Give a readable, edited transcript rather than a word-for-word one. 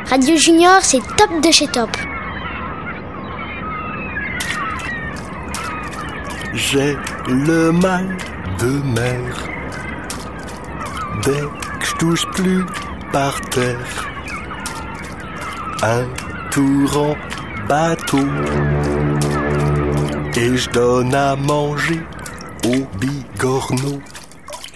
Radio Junior, c'est top de chez top. J'ai le mal de mer. Dès que je touche plus par terre, un tour en bateau, et je donne à manger aux bigorneaux.